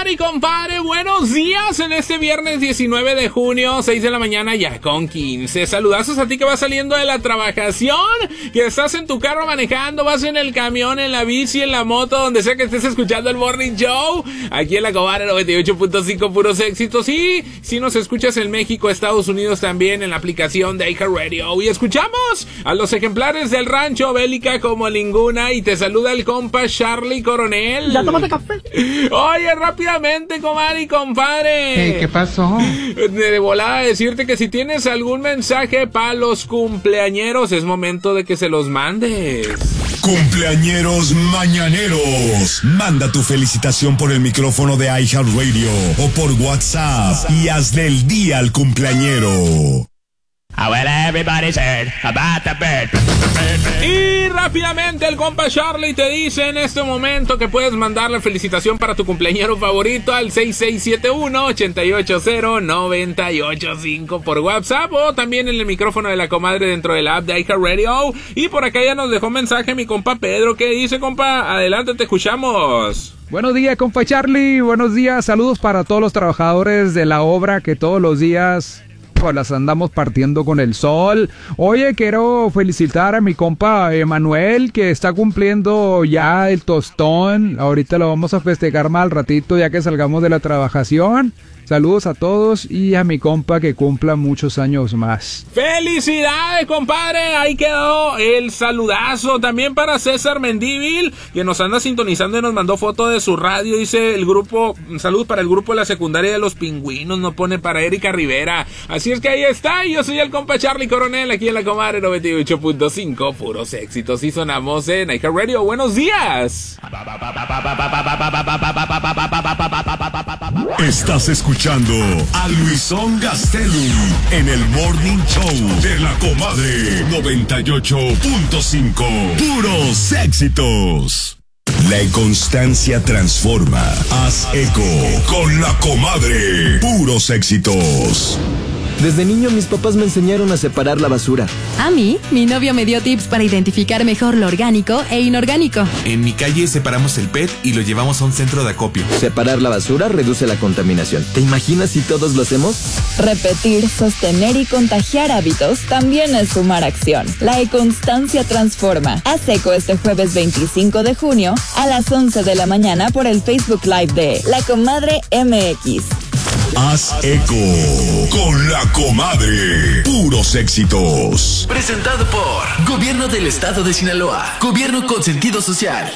comadre y compadre, buenos días en este viernes 19 de junio, 6 de la mañana ya con 15. Saludazos a ti que vas saliendo de la trabajación, que estás en tu carro manejando, vas en el camión, en la bici, en la moto, donde sea que estés escuchando el Morning Show. Aquí en la comadre 98.5, puros éxitos. Y si nos escuchas en México, Estados Unidos también, en la aplicación de iHeartRadio. Y escuchamos a los ejemplares del rancho Bélica como ninguna. Y te saluda el compa Charlie Coronel. ¿Ya tomaste café? Oye, rápidamente, comadre y compadre. ¿Qué pasó? De volada decirte que si tienes algún mensaje para los cumpleañeros, es momento de que se los mandes. Cumpleañeros mañaneros. Manda tu felicitación por el micrófono de iHeartRadio o por WhatsApp y hazle el día al cumpleañero. Well, everybody's heard about the bird. Y rápidamente el compa Charlie te dice en este momento que puedes mandar la felicitación para tu cumpleañero favorito al 6671-880-985 por WhatsApp o también en el micrófono de la comadre dentro de la app de iHeartRadio. Y por acá ya nos dejó mensaje mi compa Pedro. ¿Qué dice, compa? Adelante, te escuchamos. Buenos días, compa Charlie. Buenos días. Saludos para todos los trabajadores de la obra que todos los días pues las andamos partiendo con el sol. Oye, quiero felicitar a mi compa Emanuel, que está cumpliendo ya el tostón. Ahorita lo vamos a festejar más al ratito, ya que salgamos de la trabajación. Saludos a todos y a mi compa que cumpla muchos años más. ¡Felicidades, compadre! Ahí quedó el saludazo. También para César Mendívil, que nos anda sintonizando y nos mandó foto de su radio. Dice el grupo, saludos para el grupo de la secundaria de los pingüinos. Nos pone para Erika Rivera. Así es que ahí está. Yo soy el compa Charlie Coronel, aquí en la comadre 98.5. Puros éxitos. Y sonamos en iHeartRadio. ¡Buenos días! Estás escuchando a Luisón Gastelum en el Morning Show de la comadre 98.5. Puros éxitos. La inconstancia transforma. Haz eco con la comadre. Puros éxitos. Desde niño mis papás me enseñaron a separar la basura. A mí, mi novio me dio tips para identificar mejor lo orgánico e inorgánico. En mi calle separamos el PET y lo llevamos a un centro de acopio. Separar la basura reduce la contaminación. ¿Te imaginas si todos lo hacemos? Repetir, sostener y contagiar hábitos también es sumar acción. La e-constancia transforma. Haz eco este jueves 25 de junio a las 11 de la mañana por el Facebook Live de La Comadre MX. Haz eco con la comadre. Puros éxitos. Presentado por Gobierno del Estado de Sinaloa. Gobierno con sentido social.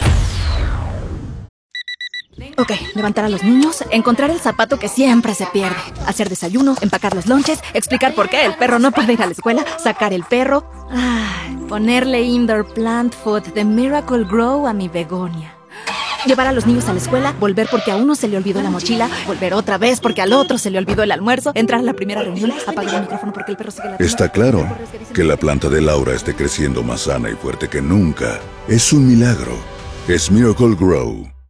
Ok, levantar a los niños, encontrar el zapato que siempre se pierde, hacer desayuno, empacar los lonches, explicar por qué el perro no puede ir a la escuela, sacar el perro, ponerle indoor plant food de Miracle Grow a mi begonia. Llevar a los niños a la escuela, volver porque a uno se le olvidó la mochila, volver otra vez porque al otro se le olvidó el almuerzo, entrar a la primera reunión, apagar el micrófono porque el perro sigue la... Está claro que la planta de Laura esté creciendo más sana y fuerte que nunca. Es un milagro. Es Miracle Grow.